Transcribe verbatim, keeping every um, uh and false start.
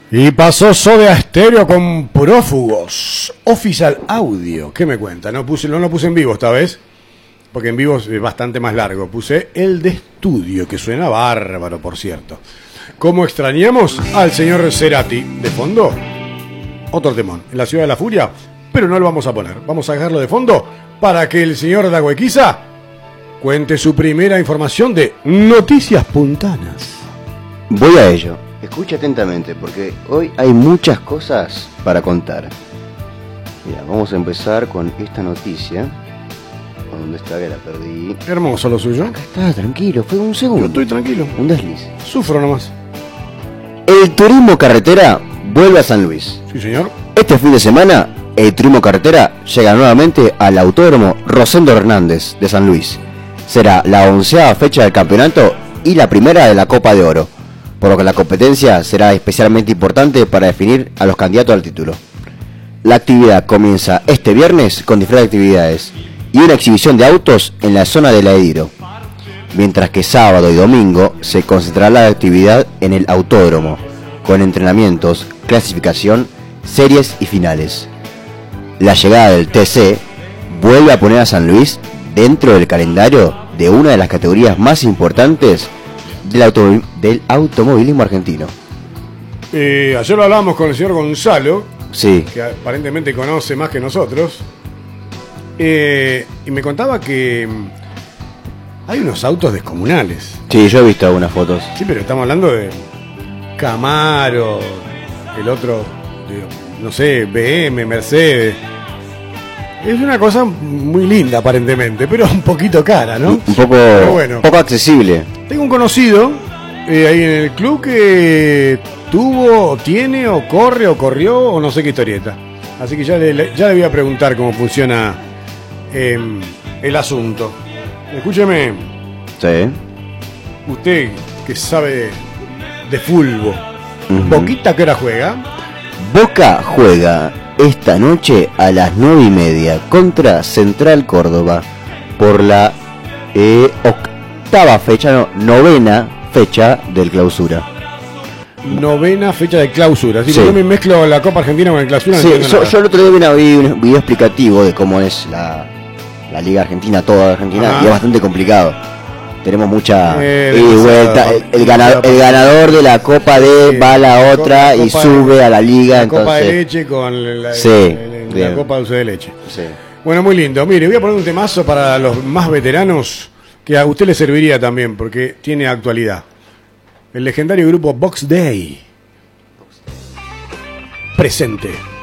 Y pasó Soda Stereo con Prófugos. Official Audio. ¿Qué me cuenta? No, puse, no lo puse en vivo esta vez, porque en vivo es bastante más largo. Puse el de estudio, que suena bárbaro, por cierto. ¿Cómo extrañamos al señor Cerati? De fondo, otro temón, En la Ciudad de la Furia, pero no lo vamos a poner. Vamos a dejarlo de fondo para que el señor Daguequiza cuente su primera información de Noticias Puntanas. Voy a ello. Escucha atentamente, porque hoy hay muchas cosas para contar. Mira, vamos a empezar con esta noticia. ¿Dónde está? Que la perdí. Hermoso lo suyo. Acá está, tranquilo, fue un segundo. Yo estoy tranquilo. Un desliz. Sufro nomás. El turismo carretera vuelve a San Luis. Sí, señor. Este fin de semana, el turismo carretera llega nuevamente al Autódromo Rosendo Hernández de San Luis. Será la onceava fecha del campeonato y la primera de la Copa de Oro, por lo que la competencia será especialmente importante para definir a los candidatos al título. La actividad comienza este viernes con diferentes actividades y una exhibición de autos en la zona del Aediro, mientras que sábado y domingo se concentrará la actividad en el autódromo, con entrenamientos, clasificación, series y finales. La llegada del T C vuelve a poner a San Luis dentro del calendario de una de las categorías más importantes Del, auto, del automovilismo argentino. Eh, ayer lo hablábamos con el señor Gonzalo, sí, que aparentemente conoce más que nosotros, eh, y me contaba que hay unos autos descomunales. Sí, yo he visto algunas fotos. Sí, pero estamos hablando de Camaro, el otro, de, no sé, B M, Mercedes. Es una cosa muy linda aparentemente, pero un poquito cara, ¿no? Un poco, bueno, poco accesible. Tengo un conocido eh, ahí en el club que tuvo, o tiene, o corre, o corrió, o no sé qué historieta. Así que ya le, ya le voy a preguntar cómo funciona eh, el asunto. Escúcheme. Sí. Usted que sabe de, de fútbol, uh-huh. ¿Boquita qué hora juega? Boca juega esta noche a las nueve y media contra Central Córdoba por la eh, octava fecha, no, novena fecha del clausura. Novena fecha de clausura. Así sí. que yo me mezclo la Copa Argentina con el clausura. Sí, no yo, yo el otro día vi un video explicativo de cómo es la, la Liga Argentina, toda Argentina, ajá, y es bastante complicado. Tenemos mucha eh, y vuelta. El, el, ganador, el ganador de la Copa D va a la otra la y sube de, a la Liga. La entonces... Copa de leche con la, sí, el, el, la Copa dulce de leche. Sí. Bueno, muy lindo. Mire, voy a poner un temazo para los más veteranos que a usted le serviría también porque tiene actualidad. El legendario grupo Box Day. Presente.